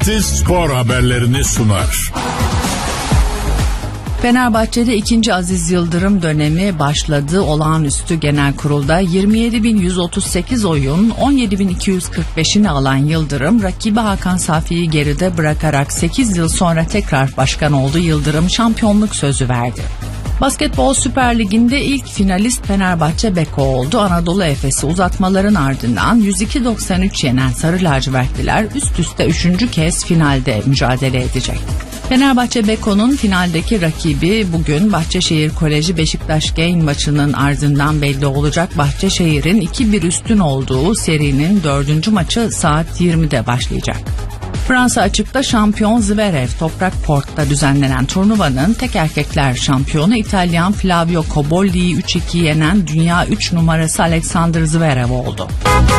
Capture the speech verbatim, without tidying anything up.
Siz spor haberlerini sunar. Fenerbahçe'de ikinci Aziz Yıldırım dönemi başladı. Olağanüstü genel kurulda yirmi yedi bin yüz otuz sekiz oyun on yedi bin iki yüz kırk beşini alan Yıldırım, rakibi Hakan Safi'yi geride bırakarak sekiz yıl sonra tekrar başkan oldu. Yıldırım şampiyonluk sözü verdi. Basketbol Süper Ligi'nde ilk finalist Fenerbahçe Beko oldu. Anadolu Efes'i uzatmaların ardından yüz iki doksan üç yenen Sarı Lacivertliler üst üste üçüncü kez finalde mücadele edecek. Fenerbahçe Beko'nun finaldeki rakibi bugün Bahçeşehir Koleji Beşiktaş Game maçının ardından belli olacak. Bahçeşehir'in iki bir üstün olduğu serinin dördüncü maçı saat yirmide başlayacak. Fransa açıkta şampiyon Zverev Toprak Port'ta düzenlenen turnuvanın tek erkekler şampiyonu İtalyan Flavio Cobolli'yi üç iki yenen dünya üç numarası Alexander Zverev oldu.